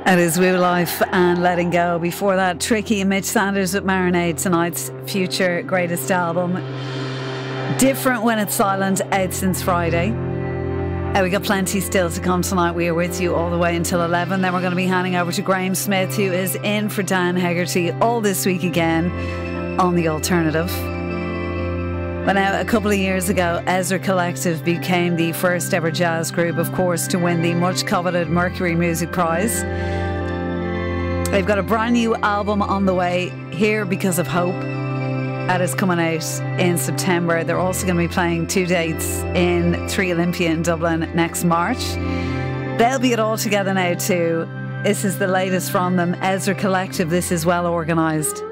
It is Woo Life and Letting Go. Before that, Tricky and Mitch Sanders with Marinade, tonight's future greatest album. Different when it's silent, out since Friday. We got plenty still to come tonight. We are with you all the way until 11. Then we're going to be handing over to Graham Smith, who is in for Dan Hegarty all this week again on The Alternative. But now, a couple of years ago, Ezra Collective became the first ever jazz group, of course, to win the much coveted Mercury Music Prize. They've got a brand new album on the way, Here Because of Hope. That is coming out in September. They're also going to be playing 2 dates in 3 Olympia in Dublin next March. They'll be it all together now too. This is the latest from them, Ezra Collective. This is Well Organised.